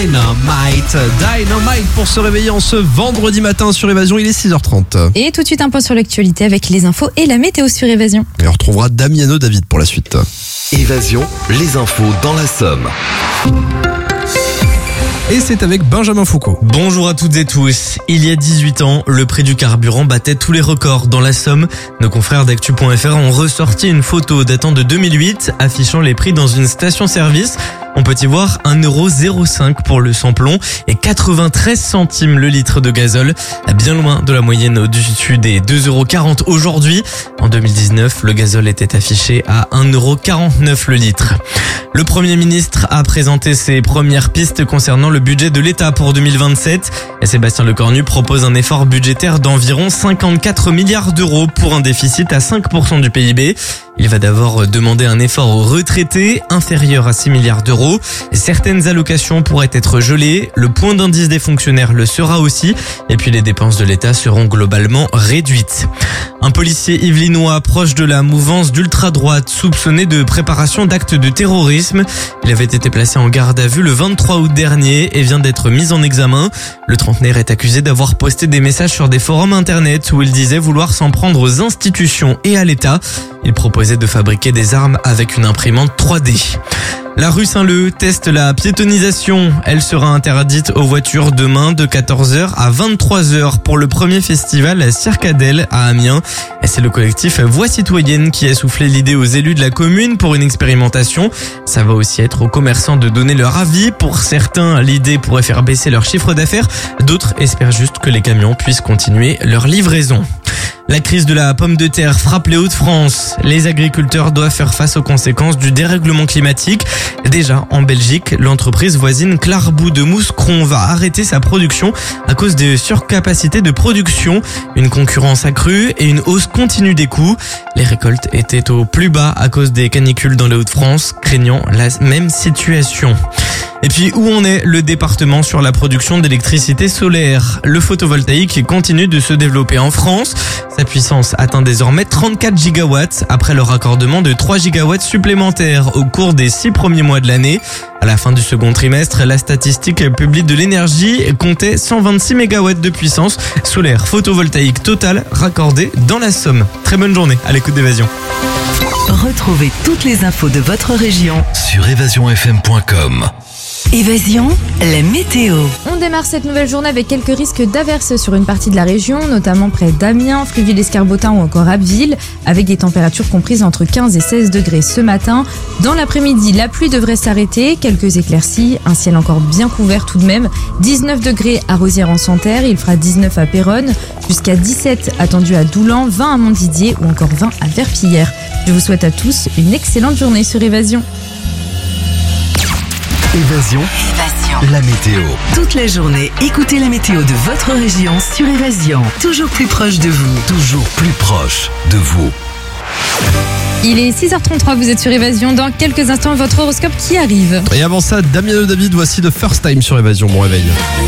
Dynamite pour se réveiller en ce vendredi matin sur Évasion, il est 6h30. Et tout de suite un point sur l'actualité avec les infos et la météo sur Évasion. Et on retrouvera Damiano David pour la suite. Évasion, les infos dans la Somme. Et c'est avec Benjamin Foucault. Bonjour à toutes et tous. Il y a 18 ans, le prix du carburant battait tous les records dans la Somme. Nos confrères d'actu.fr ont ressorti une photo datant de 2008 affichant les prix dans une station-service. On peut y voir 1,05€ pour le samplon et 93 centimes le litre de gazole, bien loin de la moyenne au-dessus des 2,40€ aujourd'hui. En 2019, le gazole était affiché à 1,49€ le litre. Le Premier ministre a présenté ses premières pistes concernant le budget de l'État pour 2027. Et Sébastien Lecornu propose un effort budgétaire d'environ 54 milliards d'euros pour un déficit à 5% du PIB. Il va d'abord demander un effort aux retraités inférieur à 6 milliards d'euros. Certaines allocations pourraient être gelées, le point d'indice des fonctionnaires le sera aussi, et puis les dépenses de l'État seront globalement réduites. Un policier yvelinois proche de la mouvance d'ultra-droite soupçonné de préparation d'actes de terrorisme. Il avait été placé en garde à vue le 23 août dernier et vient d'être mis en examen. Le trentenaire est accusé d'avoir posté des messages sur des forums internet où il disait vouloir s'en prendre aux institutions et à l'État. Il proposait de fabriquer des armes avec une imprimante 3D. La rue Saint-Leu teste la piétonisation. Elle sera interdite aux voitures demain de 14h à 23h pour le premier festival Circadelle à Amiens. Et c'est le collectif Voix citoyenne qui a soufflé l'idée aux élus de la commune pour une expérimentation. Ça va aussi être aux commerçants de donner leur avis. Pour certains, l'idée pourrait faire baisser leur chiffre d'affaires. D'autres espèrent juste que les camions puissent continuer leur livraison. La crise de la pomme de terre frappe les Hauts-de-France. Les agriculteurs doivent faire face aux conséquences du dérèglement climatique. Déjà, en Belgique, l'entreprise voisine Clarbou de Mouscron va arrêter sa production à cause de surcapacités de production, une concurrence accrue et une hausse continue des coûts. Les récoltes étaient au plus bas à cause des canicules dans les Hauts-de-France, craignant la même situation. Et puis, où en est le département sur la production d'électricité solaire? Le photovoltaïque continue de se développer en France. Sa puissance atteint désormais 34 gigawatts après le raccordement de 3 gigawatts supplémentaires au cours des 6 premiers mois de l'année. À la fin du second trimestre, la statistique publique de l'énergie comptait 126 mégawatts de puissance solaire photovoltaïque totale raccordée dans la Somme. Très bonne journée à l'écoute d'Évasion. Retrouvez toutes les infos de votre région Sur évasionfm.com. Évasion, la météo. On démarre cette nouvelle journée avec quelques risques d'averses sur une partie de la région, notamment près d'Amiens, Fluville-Escarbotin ou encore Abbeville, avec des températures comprises entre 15 et 16 degrés ce matin. Dans l'après-midi, la pluie devrait s'arrêter, quelques éclaircies, un ciel encore bien couvert tout de même. 19 degrés à Rosières-en-Santerre, il fera 19 à Péronne, jusqu'à 17 attendu à Doulan, 20 à Montdidier ou encore 20 à Verpillière. Je vous souhaite à tous une excellente journée sur Évasion. Évasion, la météo. Toute la journée, écoutez la météo de votre région sur Évasion. Toujours plus proche de vous. Toujours plus proche de vous. Il est 6h33, vous êtes sur Évasion. Dans quelques instants, votre horoscope qui arrive. Et avant ça, Damiano David, voici The First Time sur Évasion. Bon réveil.